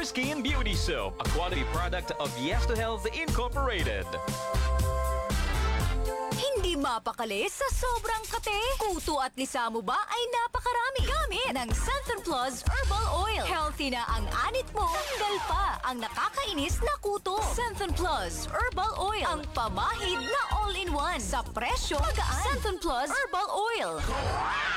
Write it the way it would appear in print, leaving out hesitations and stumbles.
Skin Beauty Soap, a quality product of Yes to Health Incorporated. Hindi mapakali sa sobrang kate. Kuto at lisa mo ba ay napakarami. Gamit ng Centrum Plus Herbal Oil. Healthy na ang anit mo. Tanggal pa ang nakakainis na kuto. Centrum Plus Herbal Oil. Ang pamahid na all-in-one. Sa presyo magaan. Centrum Plus Herbal Oil.